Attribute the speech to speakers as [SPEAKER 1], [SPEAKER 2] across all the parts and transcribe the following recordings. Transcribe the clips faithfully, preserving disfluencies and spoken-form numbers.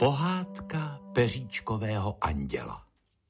[SPEAKER 1] Pohádka peříčkového anděla.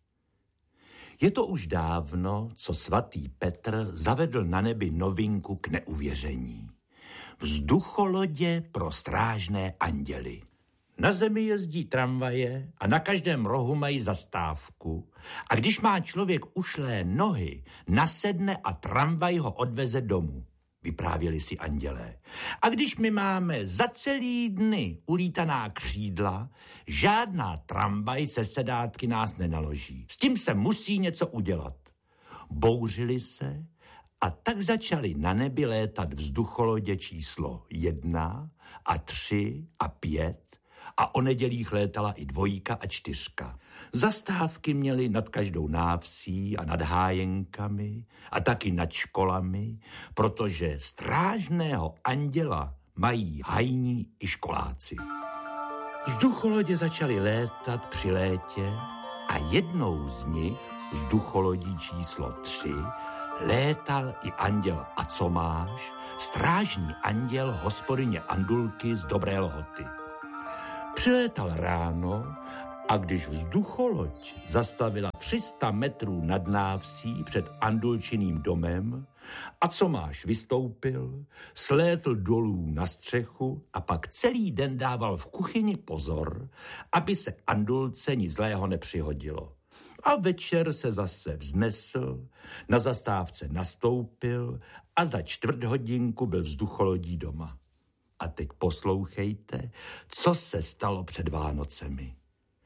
[SPEAKER 1] Je to už dávno, co svatý Petr zavedl na nebi novinku k neuvěření. Vzducholodě pro strážné anděly. Na zemi jezdí tramvaje a na každém rohu mají zastávku. A když má člověk ušlé nohy, nasedne a tramvaj ho odveze domů. Vyprávěli si andělé. A když my máme za celý dny ulítaná křídla, žádná tramvaj se sedátky nás nenaloží. S tím se musí něco udělat. Bouřili se a tak začali na nebi létat vzducholodě číslo jedna a tři a pět a o nedělích létala i dvojka a čtyřka. Zastávky měly nad každou návsí a nad hájenkami a taky nad školami, protože strážného anděla mají hajní i školáci. Vzducholodě začaly létat při létě a jednou z nich, vzducholodí číslo tři, létal i anděl Acomáš, strážní anděl hospodyně Andulky z Dobré Lhoty. Přilétal ráno a když vzducholoď zastavila tři sta metrů nad návsí před Andulčiným domem, Acomáš vystoupil, slétl dolů na střechu a pak celý den dával v kuchyni pozor, aby se Andulce nic zlého nepřihodilo. A večer se zase vznesl, na zastávce nastoupil a za čtvrt hodinku byl vzducholodí doma. A teď poslouchejte, co se stalo před Vánocemi.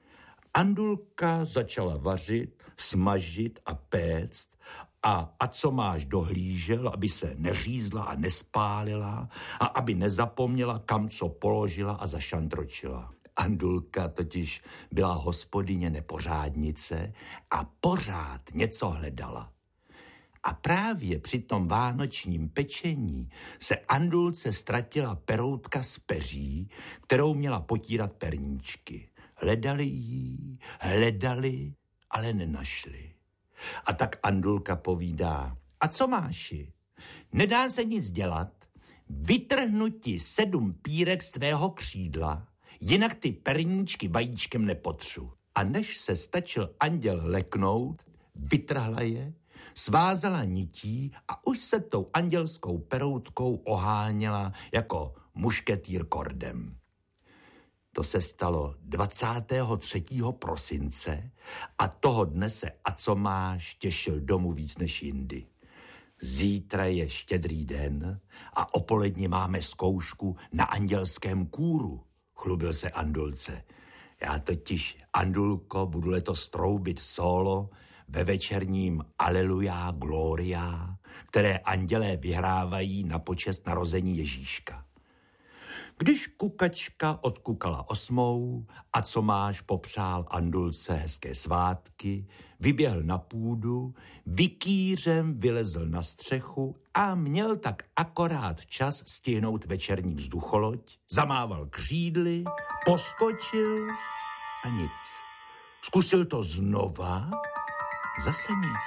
[SPEAKER 1] Andulka začala vařit, smažit a péct a Acomáš dohlížel, aby se neřízla a nespálila a aby nezapomněla, kam co položila a zašantročila. Andulka totiž byla hospodyně nepořádnice a pořád něco hledala. A právě při tom vánočním pečení se Andulce ztratila peroutka z peří, kterou měla potírat perníčky. Hledali jí, hledali, ale nenašli. A tak Andulka povídá: a co máši? Nedá se nic dělat, vytrhnu ti sedm pírek z tvého křídla, jinak ty perníčky vajíčkem nepotřu. A než se stačil anděl leknout, vytrhla je, svázala nití a už se tou andělskou peroutkou oháněla jako mušketýr kordem. To se stalo dvacátého třetího prosince a toho dne se Acomáš těšil domů víc než jindy. Zítra je Štědrý den a o poledni máme zkoušku na andělském kůru, chlubil se Andulce. Já totiž, Andulko, budu letos troubit sólo ve večerním Aleluja Gloria, které andělé vyhrávají na počest narození Ježíška. Když kukačka odkukala osmou, Acomáš popřál Andulce hezké svátky, vyběhl na půdu, vykýřem vylezl na střechu a měl tak akorát čas stihnout večerní vzducholoď, zamával křídly, poskočil a nic. Zkusil to znova, zase nic.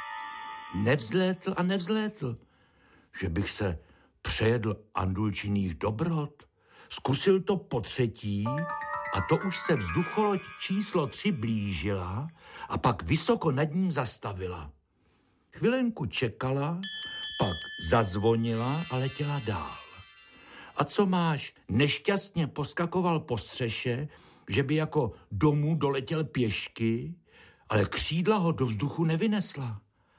[SPEAKER 1] Nevzlétl a nevzlétl, že bych se přejedl Andulčiných dobrot. Zkusil to po třetí a to už se vzducholoď číslo tři blížila a pak vysoko nad ním zastavila. Chvilenku čekala, pak zazvonila a letěla dál. Acomáš nešťastně poskakoval po střeše, že by jako domů doletěl pěšky, ale křídla ho do vzduchu nevynesla.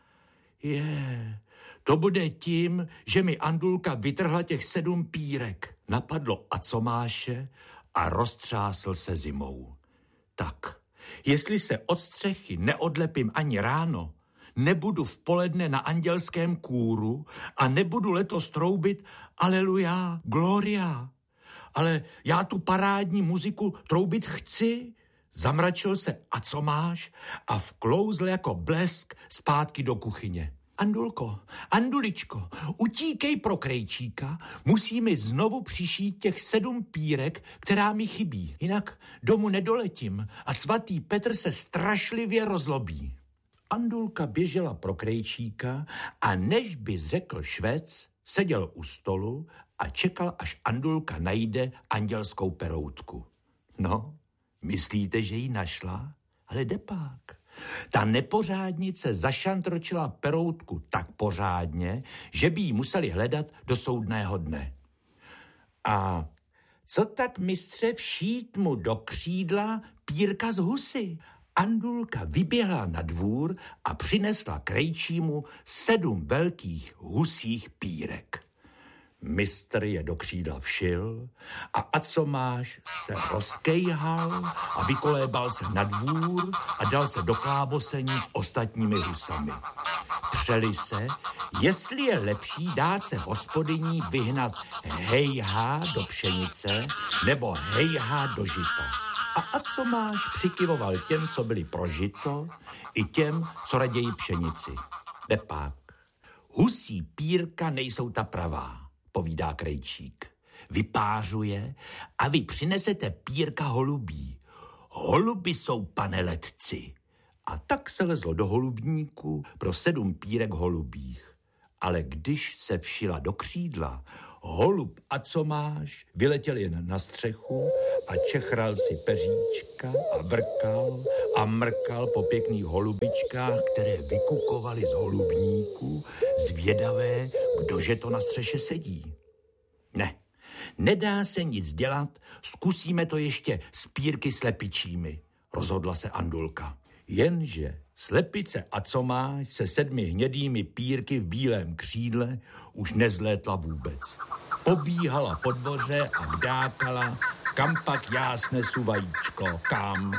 [SPEAKER 1] Je, to bude tím, že mi Andulka vytrhla těch sedm pírek. Napadlo Acomáše a roztřásl se zimou. Tak, jestli se od střechy neodlepím ani ráno, nebudu v poledne na andělském kůru a nebudu letos troubit Aleluja, Gloria. Ale já tu parádní muziku troubit chci. Zamračil se Acomáš a vklouzl jako blesk zpátky do kuchyně. Andulko, Anduličko, utíkej pro krejčíka, musí mi znovu přišít těch sedm pírek, která mi chybí, jinak domů nedoletím a svatý Petr se strašlivě rozlobí. Andulka běžela pro krejčíka a než by řekl švec, seděl u stolu a čekal, až Andulka najde andělskou peroutku. No, Myslíte, že ji našla? Ale depák. Ta nepořádnice zašantročila peroutku tak pořádně, že by ji museli hledat do soudného dne. A co tak, mistře, všít mu do křídla pírka z husy? Andulka vyběhla na dvůr a přinesla krejčímu sedm velkých husích pírek. Mistr je do křídla všil a Acomáš se rozkejhal a vykolébal se na dvůr a dal se do klábosení s ostatními husami. Přeli se, jestli je lepší dát se hospodyní vyhnat hejhá do pšenice nebo hejhá do žita. A Acomáš přikyvoval těm, co byli pro žito, i těm, co raději pšenici. Depák. Husí pírka nejsou ta pravá, povídá krejčík. Vypářuje a vy přinesete pírka holubí. Holuby jsou, pane letci. A tak se lezlo do holubníku pro sedm pírek holubích. Ale když se všila do křídla, holub Acomáš vyletěl jen na střechu a čechral si peříčka a vrkal a mrkal po pěkných holubičkách, které vykukovaly z holubníku, zvědavé, kdože to na střeše sedí. Ne, nedá se nic dělat, zkusíme to ještě s pírky slepičími, rozhodla se Andulka. Jenže slepice Acomáš se sedmi hnědými pírky v bílém křídle už nezlétla vůbec. Pobíhala po dvoře a vdákala, kam pak já snesu vajíčko, kam.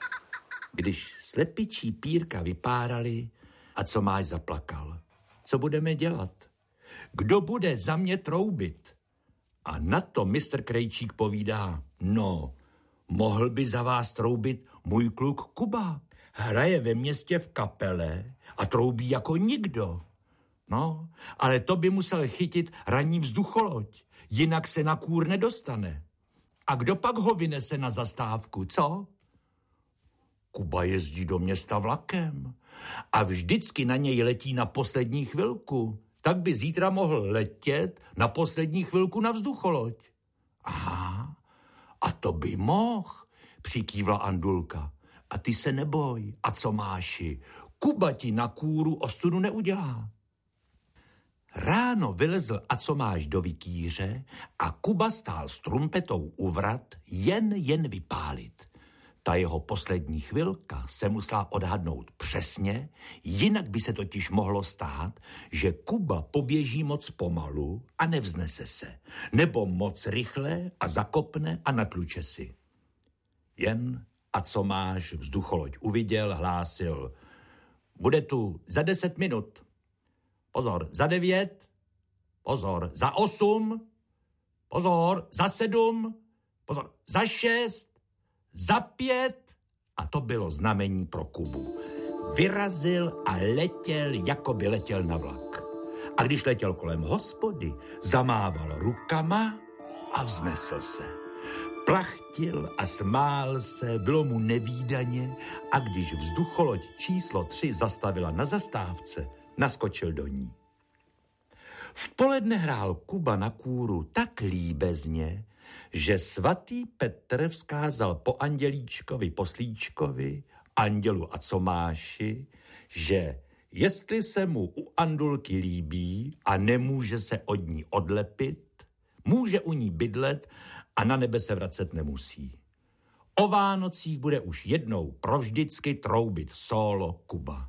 [SPEAKER 1] Když slepičí pírka vypárali, Acomáš zaplakal. Co budeme dělat? Kdo bude za mě troubit? A na to mistr Krejčík povídá, no, mohl by za vás troubit můj kluk Kuba. Hraje ve městě v kapele a troubí jako nikdo. No, ale to by musel chytit ranní vzducholoď, jinak se na kůr nedostane. A kdo pak ho vynese na zastávku, co? Kuba jezdí do města vlakem a vždycky na něj letí na poslední chvilku. Tak by zítra mohl letět na poslední chvilku na vzducholoď. Aha, a to by mohl, přikývla Andulka. A ty se neboj, Acomáši, Kuba ti na kůru ostudu neudělá. Ráno vylezl Acomáš do vikýře a Kuba stál s trumpetou u vrat jen jen vypálit. Ta jeho poslední chvilka se musela odhadnout přesně, jinak by se totiž mohlo stát, že Kuba poběží moc pomalu a nevznese se, nebo moc rychle a zakopne a natluče si. Jen Acomáš vzducholoď uviděl, hlásil, bude tu za deset minut. Pozor, za devět. Pozor, za osm. Pozor, za sedm. Pozor, za šest. Za pět. A to bylo znamení pro Kubu. Vyrazil a letěl, jako by letěl na vlak. A když letěl kolem hospody, zamával rukama a vznesl se. Plachtil a smál se, bylo mu nevídaně a když vzducholoď číslo tři zastavila na zastávce, naskočil do ní. V poledne hrál Kuba na kůru tak líbezně, že svatý Petr vzkázal po andělíčkovi poslíčkovi, andělu Acomáši, že jestli se mu u Andulky líbí a nemůže se od ní odlepit, může u ní bydlet a na nebe se vracet nemusí. O Vánocích bude už jednou provždycky troubit sólo Kuba.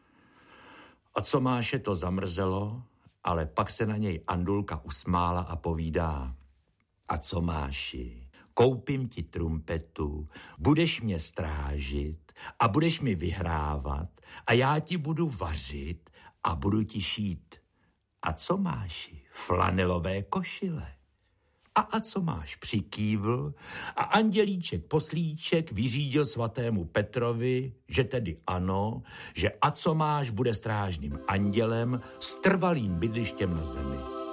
[SPEAKER 1] Acomáše to zamrzelo, ale pak se na něj Andulka usmála a povídá, Acomáši, koupím ti trumpetu, budeš mě strážit a budeš mi vyhrávat a já ti budu vařit a budu ti šít. Acomáši, flanelové košile. A Acomáš přikývl a andělíček poslíček vyřídil svatému Petrovi, že tedy ano, že Acomáš bude strážným andělem s trvalým bydlištěm na zemi.